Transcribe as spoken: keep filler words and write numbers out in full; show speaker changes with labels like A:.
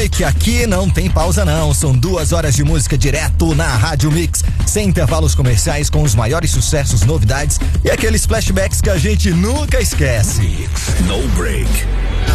A: que aqui não tem pausa não, são duas horas de música direto na Rádio Mix, sem intervalos comerciais, com os maiores sucessos, novidades e aqueles flashbacks que a gente nunca esquece.
B: No break.